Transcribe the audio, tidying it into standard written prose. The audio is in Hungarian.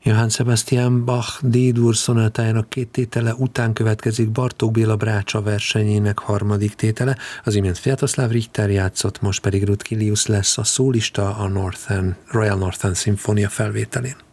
Johann Sebastian Bach D-dur szonátájának 2 tétele után következik Bartók Béla Brácsa versenyének 3. tétele. Az imént Sviatoslav Richter játszott, most pedig Ruth Kilius lesz a szólista a Royal Northern Sinfonia felvételén.